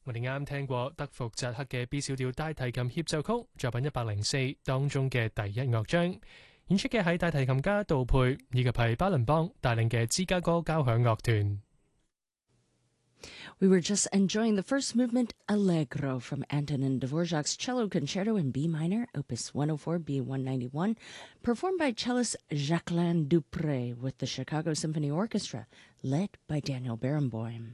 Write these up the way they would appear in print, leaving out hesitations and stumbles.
我哋啱聽過德福扎克嘅 B 小調大提琴協奏曲作品104當中嘅第一樂章，演出嘅係大提琴家杜佩以及係巴倫邦帶領嘅芝加哥交響樂團。 We were just enjoying the first movement, Allegro, from Antonin Dvorak's Cello Concerto in B minor, Opus 104 B191, performed by cellist Jacqueline Dupre with the Chicago Symphony Orchestra, led by Daniel Barenboim.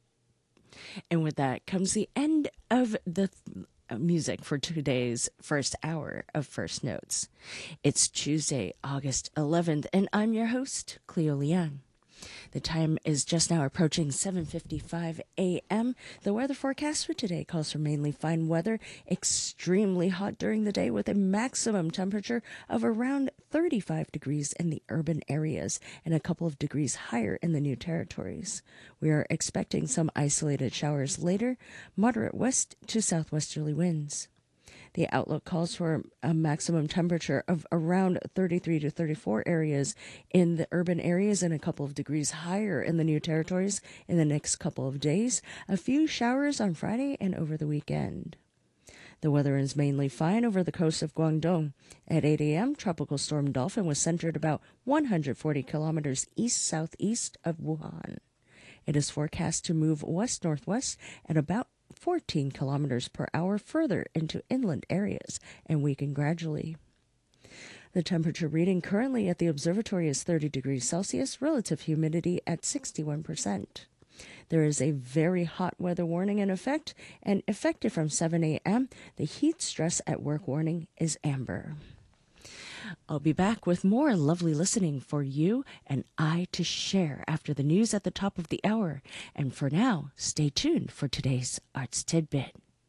And with that comes the end of the music for today's first hour of First Notes. It's Tuesday, August 11th, and I'm your host, Cleo Liang. The time is just now approaching 7:55 a.m. The weather forecast for today calls for mainly fine weather, extremely hot during the day with a maximum temperature of around 35 degrees in the urban areas and a couple of degrees higher in the New Territories. We are expecting some isolated showers later, moderate west to southwesterly winds. The outlook calls for a maximum temperature of around 33 to 34 areas in the urban areas and a couple of degrees higher in the New Territories in the next couple of days. A few showers on Friday and over the weekend. The weather is mainly fine over the coast of Guangdong. At 8 a.m., Tropical Storm Dolphin was centered about 140 kilometers east-southeast of Wuhan. It is forecast to move west-northwest at about 14 kilometers per hour further into inland areas and weaken gradually. The temperature reading currently at the observatory is 30 degrees Celsius, relative humidity at 61%. There is a very hot weather warning in effect, and effective from 7 a.m., the heat stress at work warning is amber. I'll be back with more lovely listening for you and I to share after the news at the top of the hour. And for now, stay tuned for today's Arts Tidbit.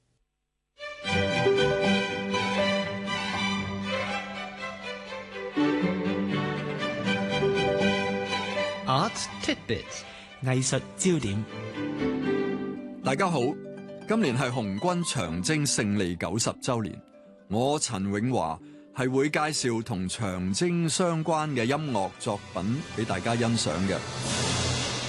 Arts Tidbit 藝術焦點。 大家好，今年係紅軍長征勝利90週年，我陳永華係會介紹同長征相關嘅音樂作品俾大家欣賞嘅。